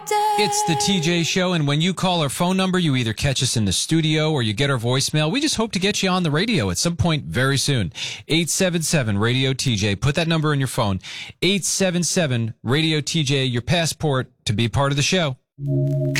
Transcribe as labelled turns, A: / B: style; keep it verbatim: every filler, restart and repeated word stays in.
A: day.
B: It's the T J Show, and when you call our phone number, you either catch us in the studio or you get our voicemail. We just hope to get you on the radio at some point very soon. eight seven seven radio T J. Put that number in your phone. eight seven seven radio T J, your passport to be part of the show.